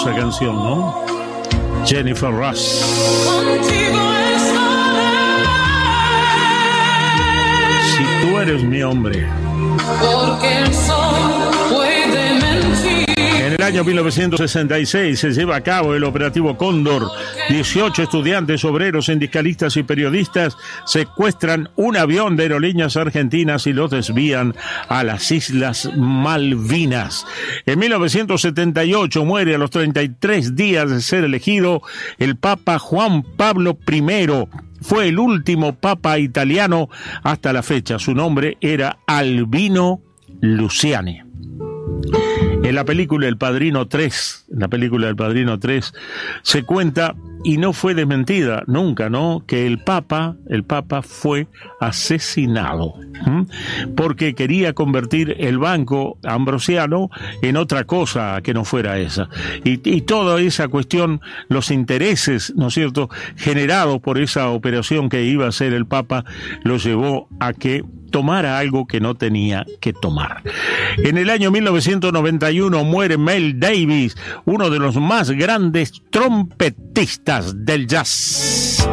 hermosa canción, ¿no? Jennifer Rush. Si tú eres mi hombre. Porque el sol puede mentir. En el año 1966 se lleva a cabo el operativo Cóndor. 18 estudiantes, obreros, sindicalistas y periodistas secuestran un avión de Aerolíneas Argentinas y lo desvían a las Islas Malvinas. En 1978 muere a los 33 días de ser elegido el Papa Juan Pablo I. Fue el último papa italiano hasta la fecha. Su nombre era Albino Luciani. En la película El Padrino 3, se cuenta, y no fue desmentida nunca, ¿no?, que el Papa fue asesinado, porque quería convertir el Banco Ambrosiano en otra cosa que no fuera esa. Y toda esa cuestión, los intereses, ¿no es cierto?, generados por esa operación que iba a hacer el Papa, lo llevó a que tomara algo que no tenía que tomar. En el año 1991 muere Miles Davis, uno de los más grandes trompetistas del jazz.